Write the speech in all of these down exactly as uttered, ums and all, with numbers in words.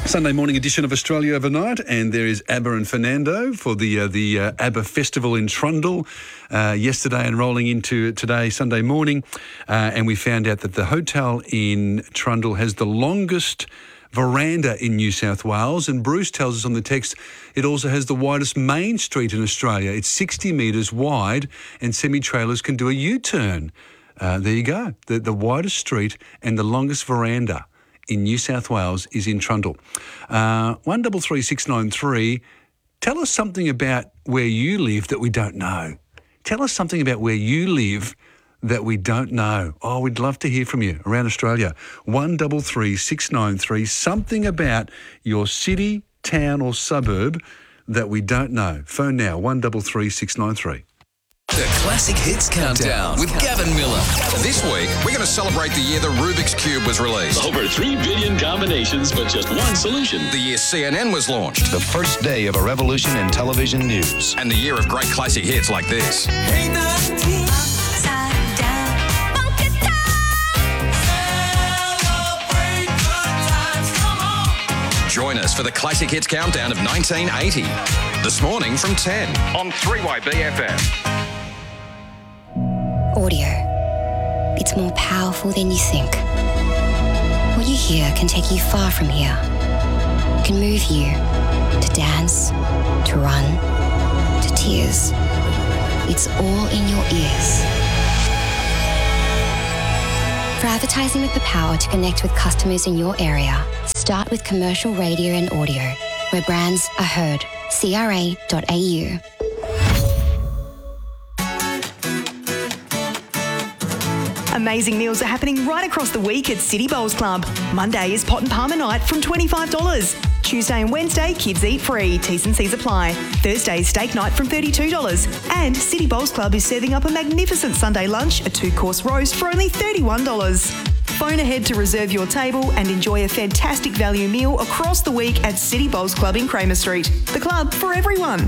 Sunday morning edition of Australia Overnight, and there is Abba and Fernando for the uh, the uh, Abba Festival in Trundle uh, yesterday and rolling into today, Sunday morning. Uh, and we found out that the hotel in Trundle has the longest veranda in New South Wales, and Bruce tells us on the text it also has the widest main street in Australia. It's sixty metres wide, and semi-trailers can do a U-turn. Uh, there you go. The, the widest street and the longest veranda in New South Wales is in Trundle. Uh, one double three six nine three. Tell us something about where you live that we don't know. Tell us something about where you live that we don't know. Oh, we'd love to hear from you around Australia. One double three six nine three. Something about your city, town, or suburb that we don't know. Phone now. One double three six nine three. The Classic Hits Countdown with Gavin Miller. This week, we're going to celebrate the year the Rubik's Cube was released. Over three billion combinations, but just one solution. The year C N N was launched. The first day of a revolution in television news. And the year of great classic hits like this. Join us for the Classic Hits Countdown of nineteen eighty. This morning from ten on three Y B F M. Audio. It's more powerful than you think. What you hear can take you far from here. It can move you to dance, to run, to tears. It's all in your ears. For advertising with the power to connect with customers in your area, start with commercial radio and audio, where brands are heard. C R A dot A U. Amazing meals are happening right across the week at City Bowls Club. Monday is pot and palmer night from twenty-five dollars. Tuesday and Wednesday, kids eat free. T's and C's apply. Thursday is steak night from thirty-two dollars. And City Bowls Club is serving up a magnificent Sunday lunch, a two-course roast for only thirty-one dollars. Phone ahead to reserve your table and enjoy a fantastic value meal across the week at City Bowls Club in Kramer Street. The club for everyone.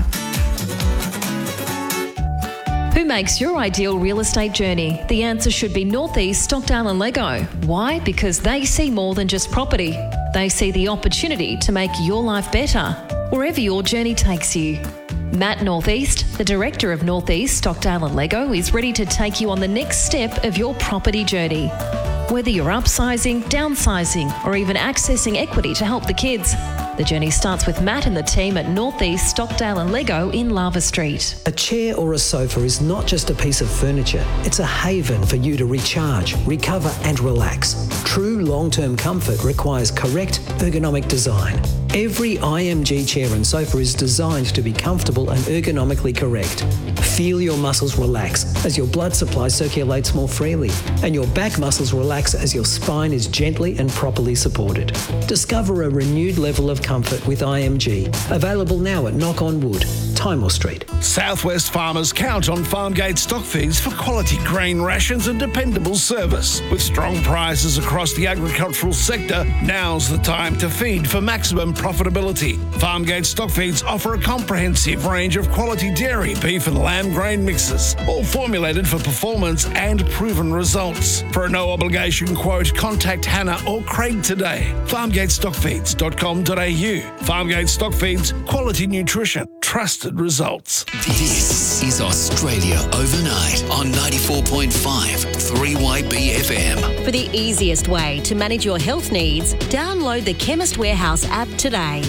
Who makes your ideal real estate journey? The answer should be Northeast Stockdale and Lego. Why? Because they see more than just property. They see the opportunity to make your life better, wherever your journey takes you. Matt Northeast, the director of Northeast Stockdale and Lego, is ready to take you on the next step of your property journey. Whether you're upsizing, downsizing, or even accessing equity to help the kids, the journey starts with Matt and the team at Northeast Stockdale and Lego in Lava Street. A chair or a sofa is not just a piece of furniture. It's a haven for you to recharge, recover and relax. True long-term comfort requires correct ergonomic design. Every I M G chair and sofa is designed to be comfortable and ergonomically correct. Feel your muscles relax as your blood supply circulates more freely, and your back muscles relax as your spine is gently and properly supported. Discover a renewed level of comfort with I M G. Available now at Knock on Wood, Timor Street. Southwest farmers count on Farmgate stock feeds for quality grain rations and dependable service. With strong prices across the agricultural sector, now's the time to feed for maximum profitability. Farmgate stock feeds offer a comprehensive range of quality dairy, beef and lamb grain mixes, all formulated for performance and proven results. For a no-obligation quote, contact Hannah or Craig today. farmgate stock feeds dot com dot a u. Farmgate Stock Feeds, quality nutrition, trusted results. This is Australia Overnight on ninety-four point five three Y B F M. For the easiest way to manage your health needs, download the Chemist Warehouse app today.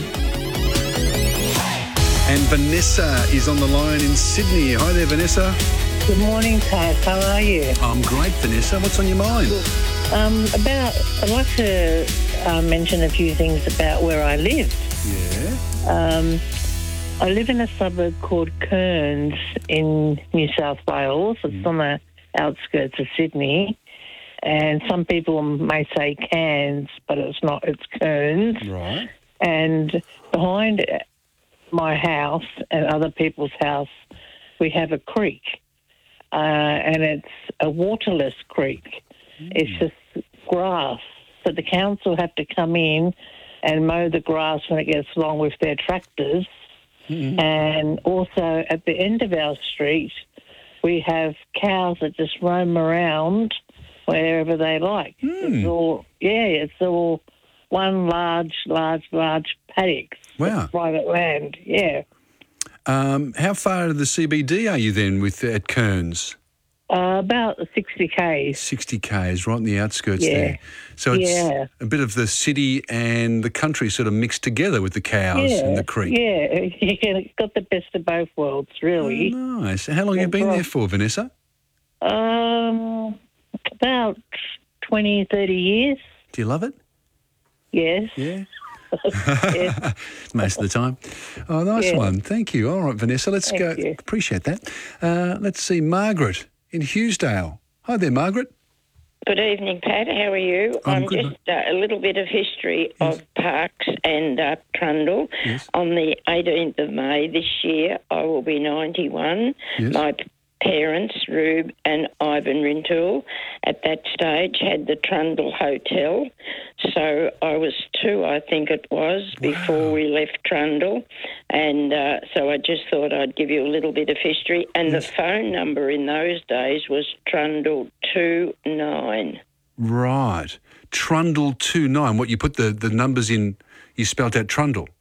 And Vanessa is on the line in Sydney. Hi there, Vanessa. Good morning, Pat. How are you? I'm great, Vanessa. What's on your mind? Um, about, I'd like to uh, mention a few things about where I live. Yeah. Um, I live in a suburb called Kearns in New South Wales. It's mm. on the outskirts of Sydney. And some people may say Cairns, but it's not. It's Kearns. Right. And behind my house and other people's house, we have a creek. Uh, and it's a waterless creek. Mm. It's just grass. So the council have to come in and mow the grass when it gets long with their tractors. Mm-hmm. And also at the end of our street, we have cows that just roam around wherever they like. Mm. It's all, yeah, it's all one large, large, large paddock. Wow. Private land, yeah. Um, how far out of the C B D are you then with at Kearns? Uh, about sixty kays. sixty kays, right in the outskirts Yeah. there. So it's Yeah. a bit of the city and the country sort of mixed together with the cows Yeah, and the creek. yeah, yeah, got the best of both worlds, really. Oh, nice. How long have you been there for, Vanessa? Um, about twenty, thirty years. Do you love it? Yes. Yeah. Yes. Most of the time. Oh, nice Yeah. one. Thank you. All right, Vanessa, let's Thank go. you. Appreciate that. Uh, let's see, Margaret in Hughesdale. Hi there, Margaret. Good evening, Pat. How are you? I'm I'm good, just uh, a little bit of history of Parks and uh, Trundle. Yes. On the eighteenth of May this year, I will be ninety-one. Yes. My p- parents, Rube and Ivan Rintoul, at that stage had the Trundle Hotel. So I was two, I think it was, before we left Trundle. And uh, so I just thought I'd give you a little bit of history. And the phone number in those days was Trundle two nine. Right. Trundle two nine. What, you put the, the numbers in, you spelt out Trundle?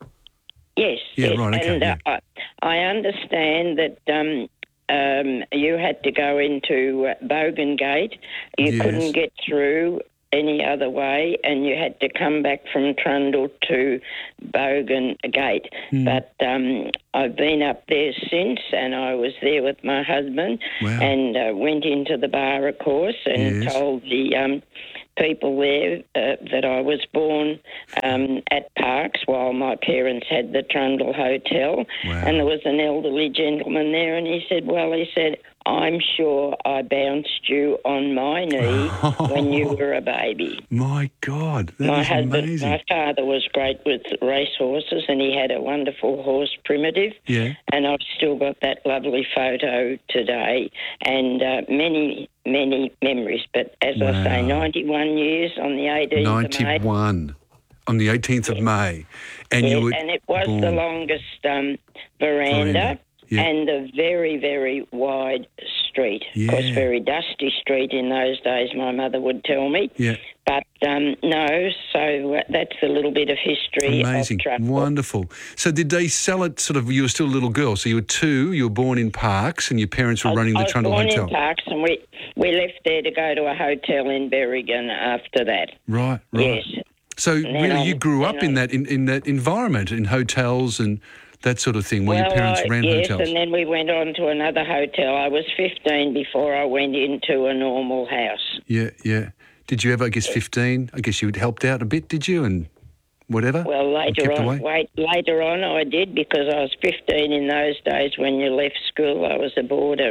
Yes, Yeah, yes. right, okay, and uh, I, I understand that um, um, you had to go into uh, Bogan Gate. You Yes. couldn't get through any other way, and you had to come back from Trundle to Bogan Gate. Hmm. But um, I've been up there since, and I was there with my husband, Wow. and uh, went into the bar, of course, and Yes. told the um, people there uh, that I was born um, at Parks while my parents had the Trundle Hotel. Wow. And there was an elderly gentleman there, and he said, well, he said, I'm sure I bounced you on my knee when you were a baby. My God, that my is husband, amazing. my father was great with racehorses, and he had a wonderful horse, Primitive. Yeah. And I've still got that lovely photo today, and uh, many, many memories. But as I say, Wow. ninety-one years on the eighteenth of May. ninety-one on the eighteenth of May. And Yes, you were and it was born. the longest um, veranda, Veranda, yeah. and a very, very wide street. Of course, Yeah. very dusty street in those days, my mother would tell me. Yeah. But um, no, so uh, that's a little bit of history Amazing. of Trundle. Wonderful. So did they sell it sort of, you were still a little girl, so you were two, you were born in Parks and your parents were I- running I the was Trundle born Hotel? in Parks, and we, we left there to go to a hotel in Berrigan after that. Right, right. Yes. So And then really I- you grew up then in I- that in, in that environment, in hotels and that sort of thing, where well, your parents I- ran yes, hotels? and then we went on to another hotel. I was fifteen before I went into a normal house. Yeah, yeah. Did you ever, I guess, fifteen? I guess you had helped out a bit, did you? And whatever? Well, later kept on, away? wait, later on I did, because I was fifteen in those days when you left school. I was a boarder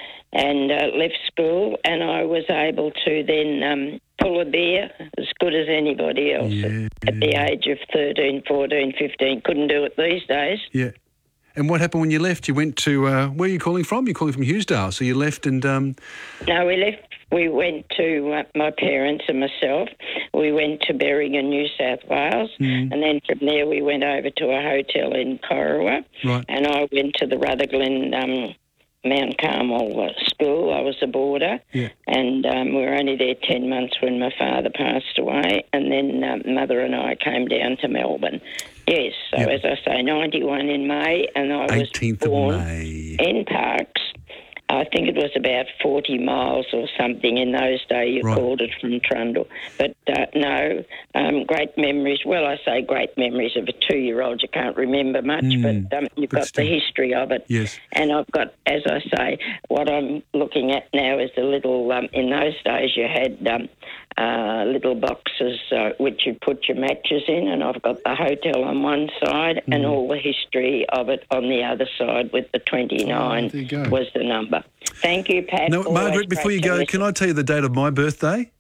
and uh, left school, and I was able to then um, pull a beer as good as anybody else Yeah. at the age of thirteen, fourteen, fifteen. Couldn't do it these days. Yeah. And what happened when you left? You went to, uh, where are you calling from? You're calling from Hughesdale. So you left and, um, No, we left. We went to uh, my parents and myself. We went to Berrigan, New South Wales, Mm. and then from there we went over to a hotel in Corowa. Right. And I went to the Rutherglen um, Mount Carmel uh, school. I was a boarder, Yeah. and um, we were only there ten months when my father passed away, and then um, mother and I came down to Melbourne. Yes, so Yep. as I say, ninety-one in May, and I was eighteenth of born May. in Parks. I think it was about forty miles or something in those days. You Right. called it from Trundle. But uh, no, um, great memories. Well, I say great memories of a two-year-old. You can't remember much, Mm, but um, you've but got still. the history of it. Yes. And I've got, as I say, what I'm looking at now is the little, um, in those days you had um, uh, little boxes uh, which you put your matches in, and I've got the hotel on one side and Mm. all the history of it on the other side with the twenty-nine Oh, there you go. was the number. Thank you, Pat. No, Always Margaret, before great you to go, listen. can I tell you the date of my birthday?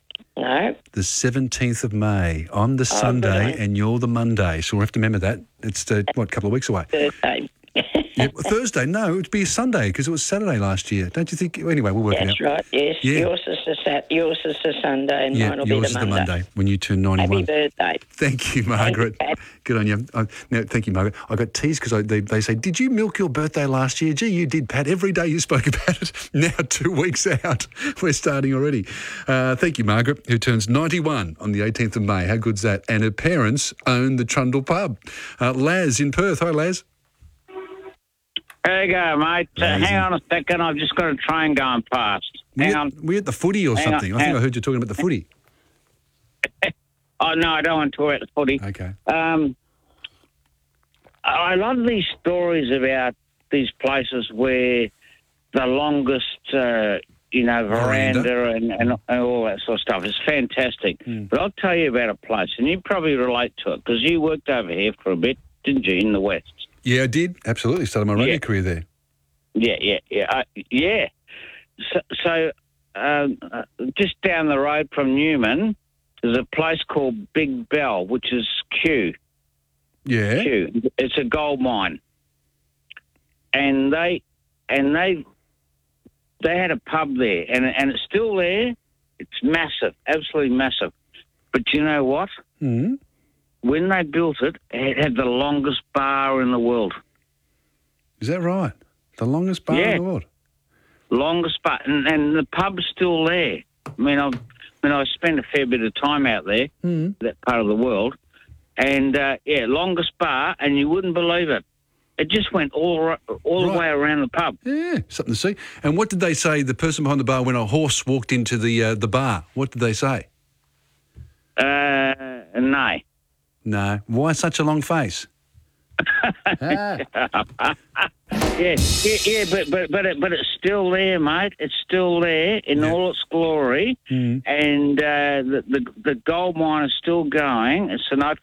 No. The seventeenth of May. I'm the Oh, Sunday good. and you're the Monday. So we'll have to remember that. It's, uh, what, a couple of weeks away. Birthday. Yeah, Thursday? No, it'd be a Sunday because it was Saturday last year. Don't you think? Anyway, we'll work That's it out. right, yes. Yeah. Yours is the Sat- yours is the Sunday and Yeah, mine will yours be is the the Monday. Monday when you turn ninety-one. Happy birthday. Thank you, Margaret. Good on you. I, now, thank you, Margaret. I got teased because they, they say, did you milk your birthday last year? Gee, you did, Pat. Every day you spoke about it. Now two weeks out. We're starting already. Uh, thank you, Margaret, who turns ninety-one on the eighteenth of May. How good's that? And her parents own the Trundle Pub. Uh, Laz in Perth. Hi, Laz. There you go, mate. Uh, hang on a second. I've just got a train going past. Hang We're, on. we're at the footy or Hang something. on, I think hang I heard you talking about the footy. Oh, no, I don't want to talk about the footy. Okay. Um, I love these stories about these places where the longest, uh, you know, veranda, Veranda. And, and, and all that sort of stuff. It's fantastic. Mm. But I'll tell you about a place, and you probably relate to it because you worked over here for a bit, didn't you, in the West? Yeah, I did. Absolutely. Started my radio Yeah. career there. Yeah, yeah, yeah, uh, yeah. So, so um, uh, just down the road from Newman, there's a place called Big Bell, which is Q. Yeah. Q. It's a gold mine, and they and they they had a pub there, and and it's still there. It's massive, absolutely massive. But you know what? Mm-hmm. When they built it, it had the longest bar in the world. Is that right? The longest bar Yeah. in the world? Longest bar, and, and the pub's still there. I mean, I've, I mean, I spent a fair bit of time out there, mm. that part of the world, and uh, yeah, longest bar, and you wouldn't believe it. It just went all ri- all Right. the way around the pub. Yeah, something to see. And what did they say? The person behind the bar, when a horse walked into the uh, the bar, what did they say? Uh, no. No. Why such a long face? Ah. Yeah, yeah, yeah, but but but it, but it's still there, mate. It's still there in all its glory, Mm. and uh, the, the the gold mine is still going. It's an